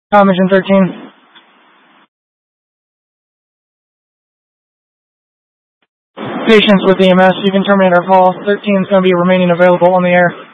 Mission 13. Patience with EMS. You can terminate our call. 13 is going to be remaining available on the air.